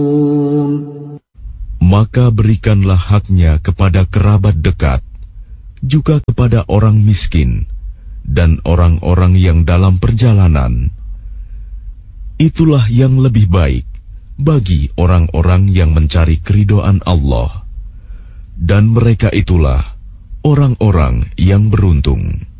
Maka berikanlah haknya kepada kerabat dekat, juga kepada orang miskin, dan orang-orang yang dalam perjalanan. Itulah yang lebih baik bagi orang-orang yang mencari keridhaan Allah. Dan mereka itulah orang-orang yang beruntung.